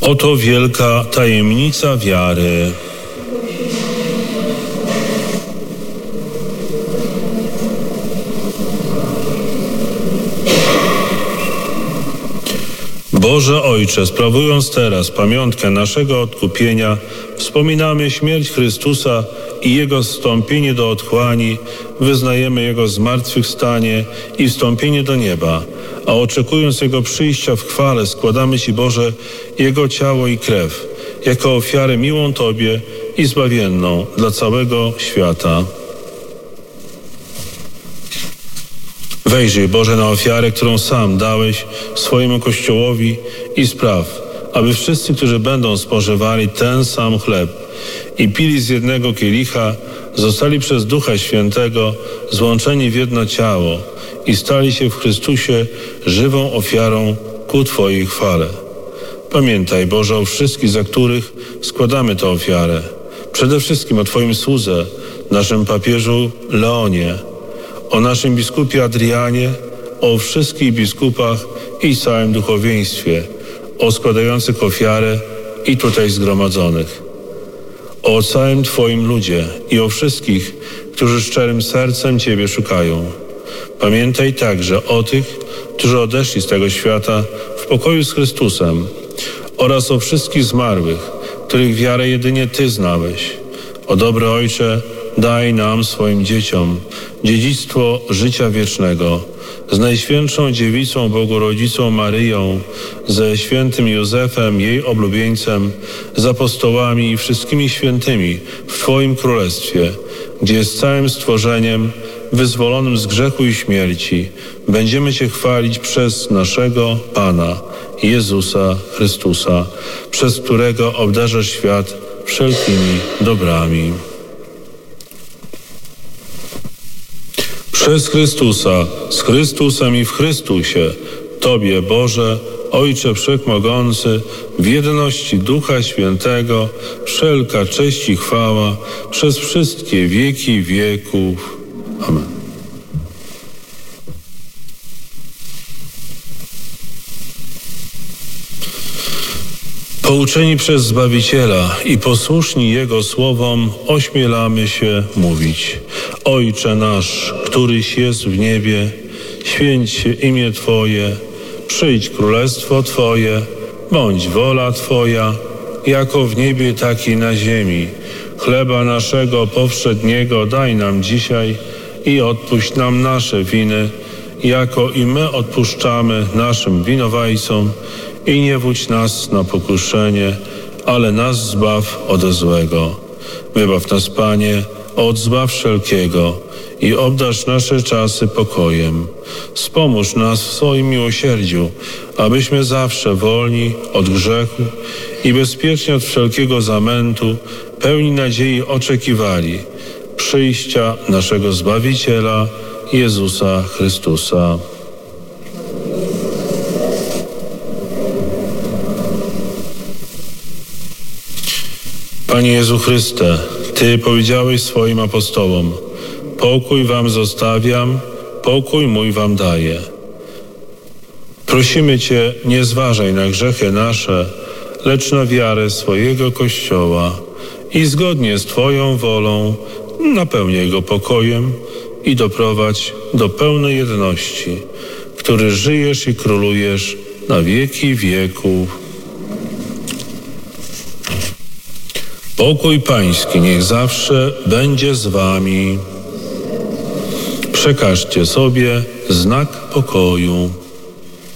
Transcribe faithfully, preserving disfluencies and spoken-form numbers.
Oto wielka tajemnica wiary. Boże Ojcze, sprawując teraz pamiątkę naszego odkupienia, wspominamy śmierć Chrystusa i Jego wstąpienie do otchłani, wyznajemy Jego zmartwychwstanie i wstąpienie do nieba, a oczekując Jego przyjścia w chwale, składamy Ci, Boże, Jego ciało i krew, jako ofiarę miłą Tobie i zbawienną dla całego świata. Wejrzyj, Boże, na ofiarę, którą sam dałeś swojemu Kościołowi i spraw, aby wszyscy, którzy będą spożywali ten sam chleb i pili z jednego kielicha, zostali przez Ducha Świętego złączeni w jedno ciało i stali się w Chrystusie żywą ofiarą ku Twojej chwale. Pamiętaj, Boże, o wszystkich, za których składamy tę ofiarę. Przede wszystkim o Twoim słudze, naszym papieżu Leonie, o naszym biskupie Adrianie, o wszystkich biskupach i całym duchowieństwie, o składających ofiarę i tutaj zgromadzonych, o całym Twoim ludzie i o wszystkich, którzy szczerym sercem Ciebie szukają. Pamiętaj także o tych, którzy odeszli z tego świata w pokoju z Chrystusem, oraz o wszystkich zmarłych, których wiarę jedynie Ty znałeś. O dobry Ojcze, daj nam, swoim dzieciom, dziedzictwo życia wiecznego, z Najświętszą Dziewicą Bogu Rodzicą Maryją, ze świętym Józefem, jej oblubieńcem, z apostołami i wszystkimi świętymi w Twoim Królestwie, gdzie z całym stworzeniem, wyzwolonym z grzechu i śmierci, będziemy Cię chwalić przez naszego Pana, Jezusa Chrystusa, przez którego obdarzasz świat wszelkimi dobrami. Przez Chrystusa, z Chrystusem i w Chrystusie, Tobie, Boże, Ojcze Wszechmogący, w jedności Ducha Świętego, wszelka cześć i chwała przez wszystkie wieki wieków. Amen. Pouczeni przez Zbawiciela i posłuszni Jego słowom, ośmielamy się mówić: Ojcze nasz, któryś jest w niebie, święć się imię Twoje, przyjdź królestwo Twoje, bądź wola Twoja, jako w niebie, tak i na ziemi. Chleba naszego powszedniego daj nam dzisiaj i odpuść nam nasze winy, jako i my odpuszczamy naszym winowajcom. I nie wódź nas na pokuszenie, ale nas zbaw ode złego. Wybaw nas, Panie, od zła wszelkiego i obdarz nasze czasy pokojem. Wspomóż nas w swoim miłosierdziu, abyśmy zawsze wolni od grzechu i bezpiecznie od wszelkiego zamętu, pełni nadziei oczekiwali przyjścia naszego Zbawiciela, Jezusa Chrystusa. Panie Jezu Chryste, Ty powiedziałeś swoim apostołom: pokój wam zostawiam, pokój mój wam daję. Prosimy Cię, nie zważaj na grzechy nasze, lecz na wiarę swojego Kościoła i zgodnie z Twoją wolą napełniaj go pokojem i doprowadź do pełnej jedności, który żyjesz i królujesz na wieki wieków. Pokój Pański niech zawsze będzie z Wami. Przekażcie sobie znak pokoju.